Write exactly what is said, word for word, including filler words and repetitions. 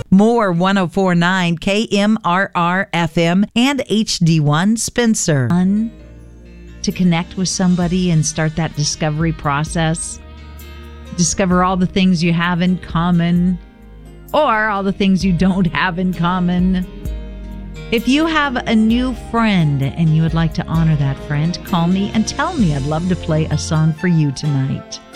More one oh four point nine K M R R F M and H D one Spencer. Fun to connect with somebody and start that discovery process. Discover all the things you have in common or all the things you don't have in common. If you have a new friend and you would like to honor that friend, call me and tell me. I'd love to play a song for you tonight.